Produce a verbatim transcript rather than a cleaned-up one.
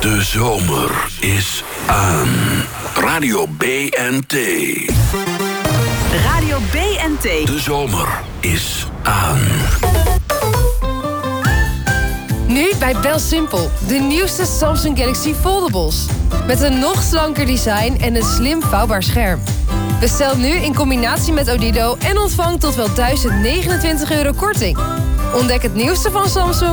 De zomer is aan. Radio B N T. Radio B N T. De zomer is aan. Nu bij BelSimpel, de nieuwste Samsung Galaxy Foldables. Met een nog slanker design en een slim vouwbaar scherm. Bestel nu in combinatie met Odido en ontvang tot wel duizend negenentwintig euro korting. Ontdek het nieuwste van Samsung